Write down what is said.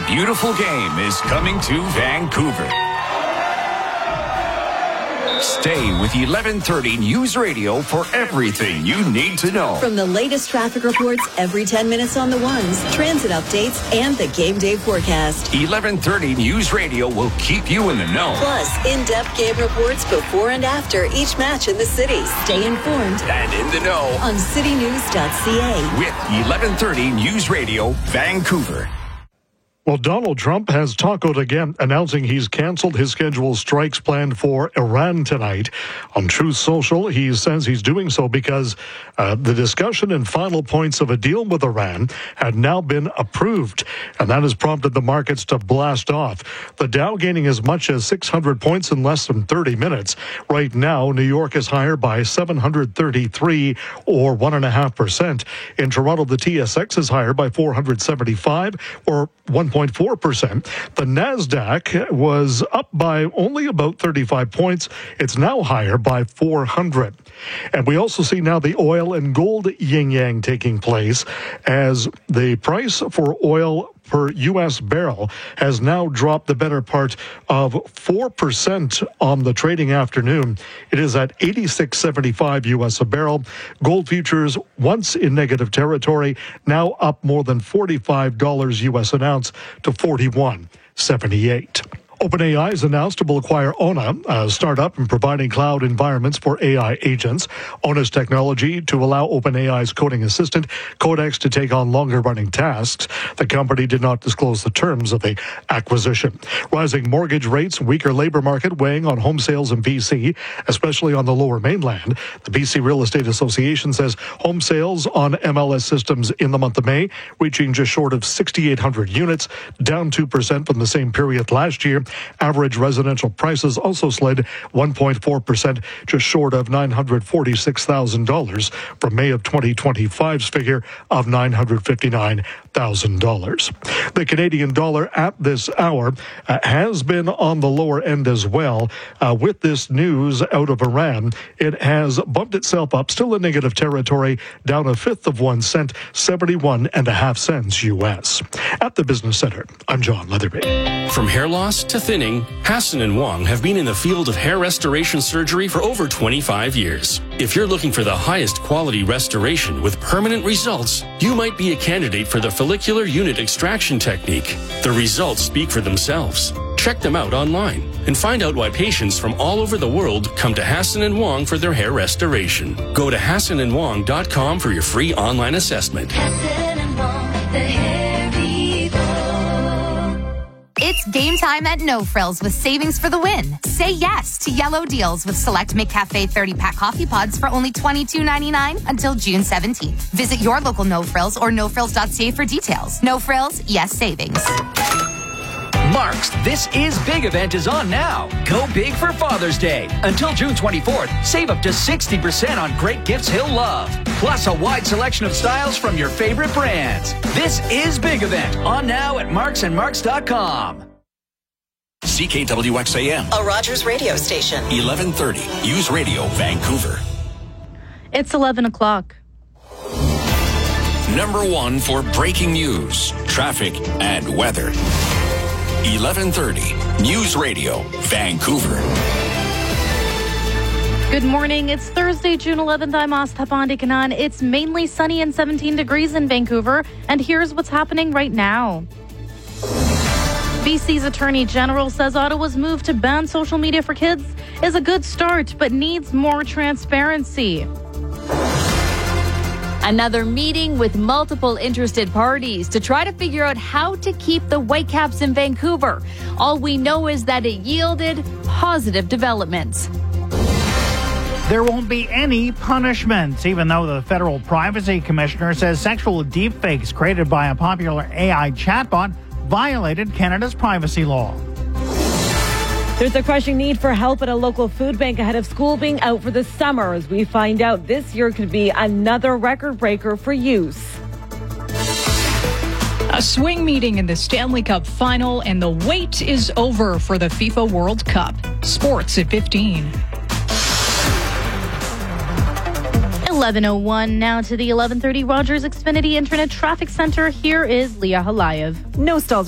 beautiful game is coming to Vancouver. Stay with 1130 News Radio for everything you need to know. From the latest traffic reports every 10 minutes on the ones, transit updates, and the game day forecast. 1130 News Radio will keep you in the know. Plus, in-depth game reports before and after each match in the city. Stay informed And in the know on citynews.ca. with 1130 News Radio, Vancouver. Well, Donald Trump has tacoed again, announcing he's canceled his scheduled strikes planned for Iran tonight. On Truth Social, he says he's doing so because the discussion and final points of a deal with Iran had now been approved, and that has prompted the markets to blast off. The Dow gaining as much as 600 points in less than 30 minutes. Right now, New York is higher by 733 or 1.5%. In Toronto, the TSX is higher by 475 or 1.4%. The NASDAQ was up by only about 35 points. It's now higher by 400. And we also see now the oil and gold yin-yang taking place as the price for oil per U.S. barrel has now dropped the better part of 4% on the trading afternoon. It is at $86.75 U.S. a barrel. Gold futures, once in negative territory, now up more than $45 U.S. an ounce to $41.78. OpenAI has announced it will acquire Ona, a startup in providing cloud environments for AI agents. Ona's technology to allow OpenAI's coding assistant, Codex, to take on longer-running tasks. The company did not disclose the terms of the acquisition. Rising mortgage rates, weaker labor market weighing on home sales in BC, especially on the Lower Mainland. The BC Real Estate Association says home sales on MLS systems in the month of May reaching just short of 6,800 units, down 2% from the same period last year. Average residential prices also slid 1.4%, just short of $946,000 from May of 2025's figure of $959,000. The Canadian dollar at this hour has been on the lower end as well. With this news out of Iran, it has bumped itself up, still in negative territory, down a fifth of 1 cent, 71.5 cents U.S. At the Business Center, I'm John Leatherby. From hair loss to thinning, Hassan and Wong have been in the field of hair restoration surgery for over 25 years. If you're looking for the highest quality restoration with permanent results, you might be a candidate for the follicular unit extraction technique. The results speak for themselves. Check them out online and find out why patients from all over the world come to Hassan and Wong for their hair restoration. Go to HassanandWong.com for your free online assessment. Hassan and Wong, the hair people. It's game time at No Frills with savings for the win. Say yes to yellow deals with select McCafe 30-pack coffee pods for only $22.99 until June 17th. Visit your local No Frills or nofrills.ca for details. No Frills, yes savings. Mark's This Is Big event is on now. Go big for Father's Day. Until June 24th, save up to 60% on great gifts he'll love. Plus a wide selection of styles from your favorite brands. This Is Big event on now at marksandmarks.com. CKWXAM, A Rogers radio station. 1130 News Radio, Vancouver. It's 11 o'clock. Number one for breaking news, traffic, and weather. 1130 News Radio, Vancouver. Good morning. It's Thursday, June 11th. I'm Astha Pandikanan. It's mainly sunny and 17 degrees in Vancouver. And here's what's happening right now. BC's Attorney General says Ottawa's move to ban social media for kids is a good start, but needs more transparency. Another meeting with multiple interested parties to try to figure out how to keep the Whitecaps in Vancouver. All we know is that it yielded positive developments. There won't be any punishments, even though the Federal Privacy Commissioner says sexual deepfakes created by a popular AI chatbot violated Canada's privacy law. There's a crushing need for help at a local food bank ahead of school being out for the summer, as we find out this year could be another record breaker for use. A swing meeting in the Stanley Cup final, and the wait is over for the FIFA World Cup. Sports at 15. 11:01 now to the 1130 Rogers Xfinity Internet Traffic Center. Here is Leah Halayev. No stalls